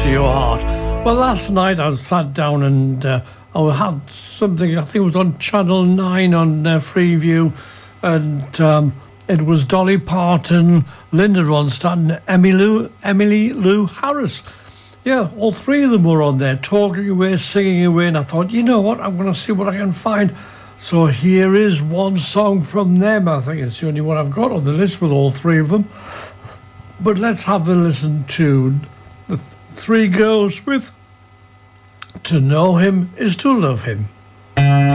to your heart. Well, last night I sat down and I had something, I think it was on Channel 9 on Freeview, and it was Dolly Parton, Linda Ronstadt and Emily Lou Harris. Yeah, all three of them were on there, talking away, singing away, and I thought, you know what, I'm going to see what I can find. So here is one song from them. I think it's the only one I've got on the list with all three of them. But let's have a listen to the three girls with To Know Him Is To Love Him.